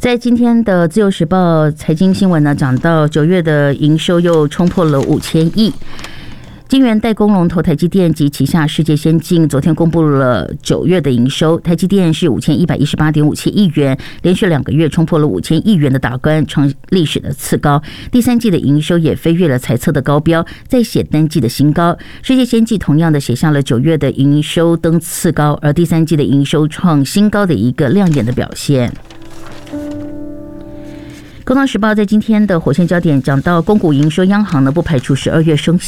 在今天的自由时报财经新闻呢，讲到9月的营收又冲破了5000亿。晶圆代工龙头台积电及旗下世界先进昨天公布了9月的营收，台积电是5118.57亿元，连续2个月冲破了5000亿元的大关，创历史的次高。第3季的营收也飞跃了财测的高标，再写单季的新高。世界先进同样的写下了9月的营收登次高，而第3季的营收创新高的一个亮眼的表现。工商时报在今天的火线焦点讲到，公股营收，央行呢不排除12月升息。